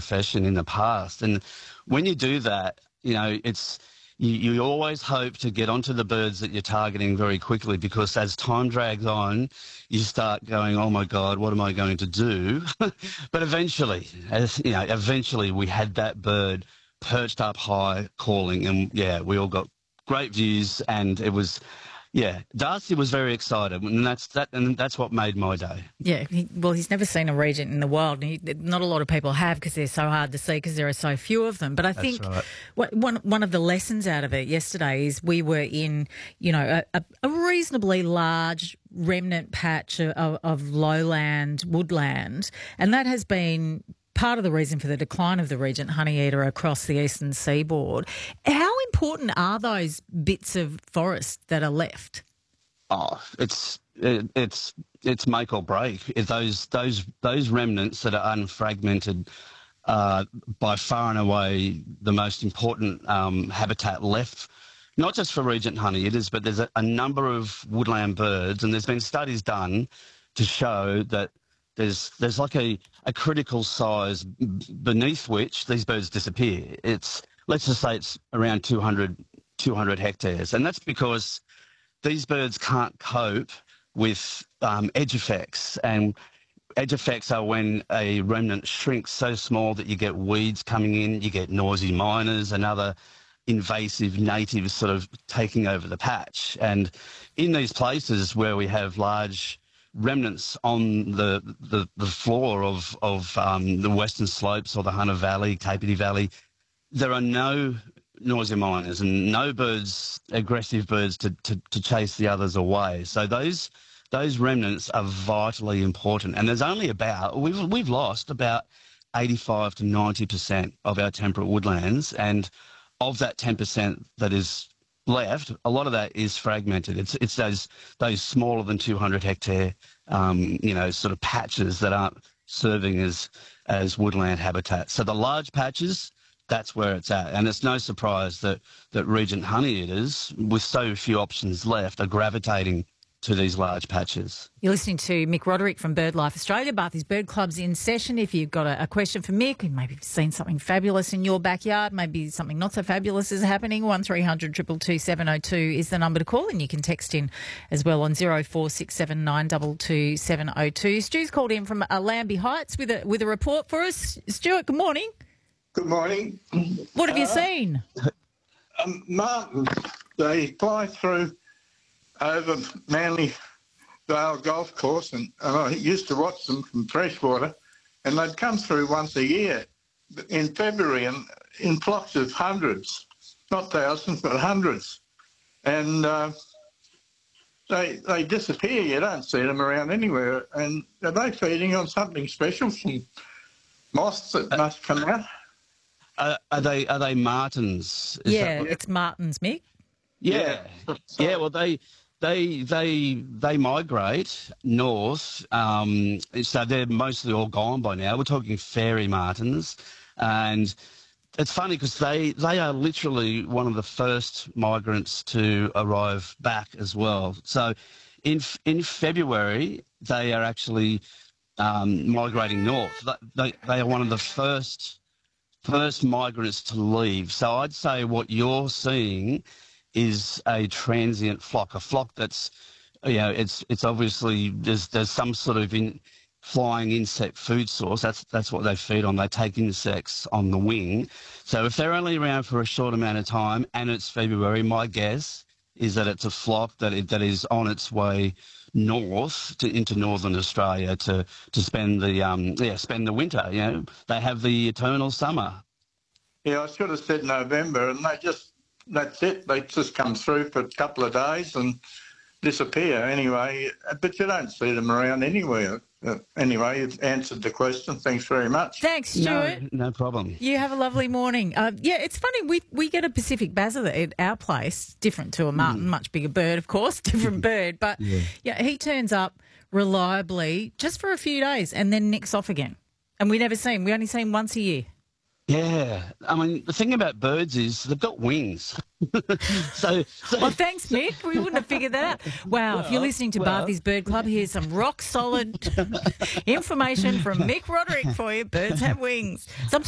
profession in the past. And when you do that, you always hope to get onto the birds that you're targeting very quickly, because as time drags on, you start going, oh my God, what am I going to do? But eventually we had that bird perched up high calling, and we all got great views, and it was, Darcy was very excited, and that's what made my day. Yeah, he's never seen a regent in the wild. Not a lot of people have, because they're so hard to see because there are so few of them. But I think one of the lessons out of it yesterday is we were in, a reasonably large remnant patch of lowland woodland, and that has been part of the reason for the decline of the regent honeyeater across the eastern seaboard. How important are those bits of forest that are left? Oh, it's make or break. Those remnants that are unfragmented are by far and away the most important habitat left, not just for regent honeyeaters, but there's a number of woodland birds, and there's been studies done to show that there's like a critical size beneath which these birds disappear. Let's just say it's around 200 hectares, and that's because these birds can't cope with edge effects, and edge effects are when a remnant shrinks so small that you get weeds coming in, you get noisy miners and other invasive natives sort of taking over the patch. And in these places where we have large remnants on the floor of the western slopes or the Hunter Valley, Kapiti Valley, there are no noisy miners and no aggressive birds to chase the others away. So those remnants are vitally important. And there's only we've lost about 85 to 90% of our temperate woodlands, and of that 10% that is left, a lot of that is fragmented. It's those smaller than 200 hectare, sort of patches that aren't serving as woodland habitat. So the large patches, that's where it's at. And it's no surprise that regent honeyeaters, with so few options left, are gravitating to these large patches. You're listening to Mick Roderick from BirdLife Australia. Bathurst Bird Club's in session. If you've got a question for Mick, and maybe you've seen something fabulous in your backyard, maybe something not so fabulous is happening, 1300 222 702 is the number to call, and you can text in as well on 0467 922 702. Stu's called in from Lambie Heights with a report for us. Stuart, good morning. Good morning. What have you seen? Martins, they fly through over Manly Vale Golf Course, and I used to watch them from freshwater, and they'd come through once a year in February, and in flocks of hundreds, not thousands, but hundreds. And they disappear. You don't see them around anywhere. And are they feeding on something special, some moss that must come out? Are they martins? It's martins, Mick. Yeah. Well, they migrate north, so they're mostly all gone by now. We're talking fairy martins, and it's funny because they are literally one of the first migrants to arrive back as well. So in February, they are actually migrating north. They are one of the first migrants to leave. So I'd say what you're seeing is a transient flock, a flock that's, it's obviously there's some sort of flying insect food source. That's what they feed on. They take insects on the wing. So if they're only around for a short amount of time and it's February, my guess is that it's a flock that is on its way north into northern Australia to spend the winter. They have the eternal summer. Yeah, I should have said November, and that's it. They just come through for a couple of days and disappear anyway. But you don't see them around anywhere. Anyway, you've answered the question. Thanks very much. Thanks, Stuart. No problem. You have a lovely morning. It's funny. We get a Pacific basil at our place, different to a martin, much bigger bird, of course, different bird. But he turns up reliably just for a few days and then nicks off again. And we never see him. We only see him once a year. Yeah. I mean, the thing about birds is they've got wings. so well, thanks, Mick. We wouldn't have figured that out. Wow, if you're listening to Bathurst Bird Club, here's some rock-solid information from Mick Roderick for you. Birds have wings. Sometimes